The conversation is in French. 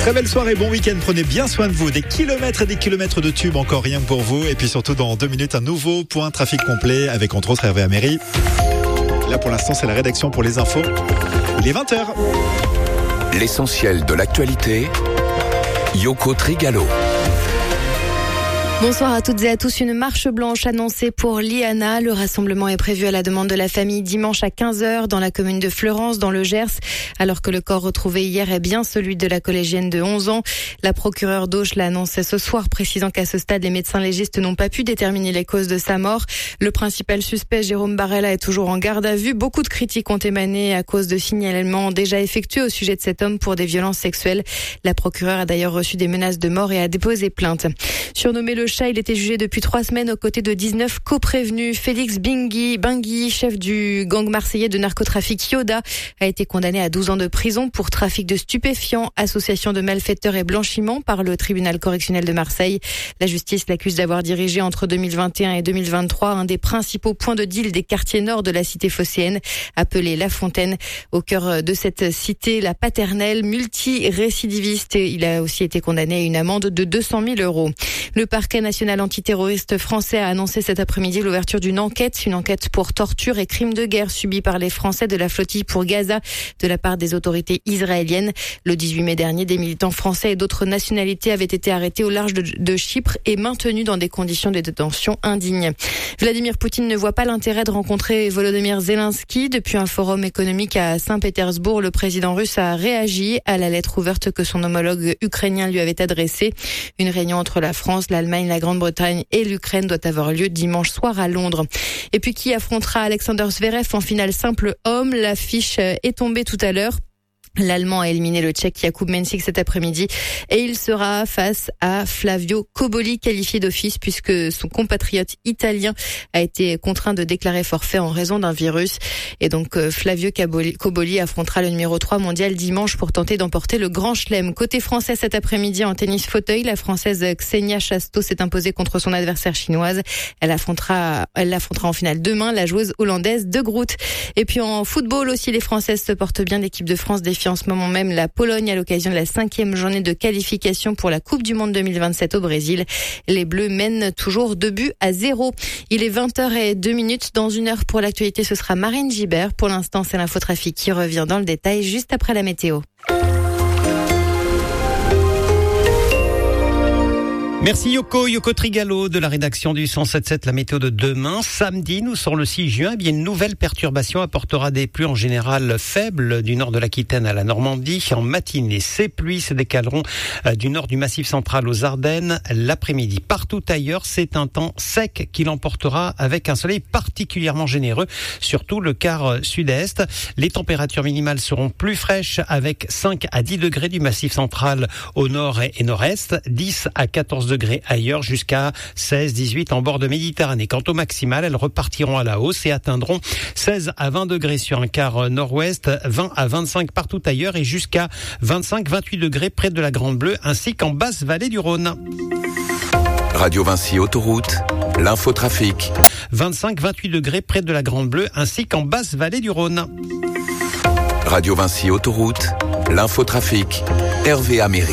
Très belle soirée, bon week-end, prenez bien soin de vous. Des kilomètres et des kilomètres de tubes encore rien que pour vous. Et puis surtout dans 2 minutes, un nouveau point trafic complet avec entre autres Hervé Améry. Là pour l'instant c'est la rédaction pour les infos. Il est 20h. L'essentiel de l'actualité, Yoko Trigalo. Bonsoir à toutes et à tous. Une marche blanche annoncée pour Liana. Le rassemblement est prévu à la demande de la famille dimanche à 15h dans la commune de Fleurance, dans le Gers. Alors que le corps retrouvé hier est bien celui de la collégienne de 11 ans. La procureure d'Auch l'a annoncé ce soir, précisant qu'à ce stade, les médecins légistes n'ont pas pu déterminer les causes de sa mort. Le principal suspect, Jérôme Barella, est toujours en garde à vue. Beaucoup de critiques ont émané à cause de signalements déjà effectués au sujet de cet homme pour des violences sexuelles. La procureure a d'ailleurs reçu des menaces de mort et a déposé plainte. Surnommé le chat, il était jugé depuis 3 semaines aux côtés de 19 coprévenus. Félix Bingui, chef du gang marseillais de narcotrafic Yoda, a été condamné à 12 ans de prison pour trafic de stupéfiants, association de malfaiteurs et blanchiment par le tribunal correctionnel de Marseille. La justice l'accuse d'avoir dirigé entre 2021 et 2023 un des principaux points de deal des quartiers nord de la cité phocéenne, appelé La Fontaine. Au cœur de cette cité, la paternelle, multirécidiviste, il a aussi été condamné à une amende de 200 000 €. Le parquet national antiterroriste français a annoncé cet après-midi l'ouverture d'une enquête pour torture et crimes de guerre subis par les Français de la flottille pour Gaza de la part des autorités israéliennes. Le 18 mai dernier, des militants français et d'autres nationalités avaient été arrêtés au large de Chypre et maintenus dans des conditions de détention indignes. Vladimir Poutine ne voit pas l'intérêt de rencontrer Volodymyr Zelensky. Depuis un forum économique à Saint-Pétersbourg, le président russe a réagi à la lettre ouverte que son homologue ukrainien lui avait adressée. Une réunion entre la France, l'Allemagne, la Grande-Bretagne et l'Ukraine doit avoir lieu dimanche soir à Londres. Et puis qui affrontera Alexander Zverev en finale simple homme? L'affiche est tombée tout à l'heure. L'Allemand a éliminé le Tchèque Jakub Mensik cet après-midi et il sera face à Flavio Cobolli, qualifié d'office puisque son compatriote italien a été contraint de déclarer forfait en raison d'un virus. Et donc Flavio Cobolli affrontera le numéro 3 mondial dimanche pour tenter d'emporter le Grand Chelem. Côté français cet après-midi en tennis fauteuil, la Française Xenia Chasto s'est imposée contre son adversaire chinoise. Elle l'affrontera en finale demain, la joueuse hollandaise de Groot. Et puis en football aussi, les Françaises se portent bien. L'équipe de France défie en ce moment même la Pologne à l'occasion de la 5e journée de qualification pour la Coupe du Monde 2027 au Brésil. Les Bleus mènent toujours 2-0. Il est 20h02. Dans 1 heure pour l'actualité, ce sera Marine Gibert. Pour l'instant, c'est l'infotrafic qui revient dans le détail juste après la météo. Merci Yoko Trigalo de la rédaction du 107.7, la météo de demain. Samedi, nous sommes le 6 juin. Bien, une nouvelle perturbation apportera des pluies en général faibles du nord de l'Aquitaine à la Normandie. En matinée, ces pluies se décaleront du nord du Massif central aux Ardennes l'après-midi. Partout ailleurs, c'est un temps sec qui l'emportera avec un soleil particulièrement généreux, surtout le quart sud-est. Les températures minimales seront plus fraîches avec 5 à 10 degrés du Massif central au nord et nord-est, 10 à 14 degrés ailleurs, jusqu'à 16-18 en bord de Méditerranée. Quant au maximal, elles repartiront à la hausse et atteindront 16 à 20 degrés sur un quart nord-ouest, 20 à 25 partout ailleurs et jusqu'à 25-28 degrés près de la Grande Bleue ainsi qu'en basse vallée du Rhône. Radio Vinci Autoroute, l'infotrafic. 25-28 degrés près de la Grande Bleue ainsi qu'en basse vallée du Rhône. Radio Vinci Autoroute, l'infotrafic, Hervé Améry.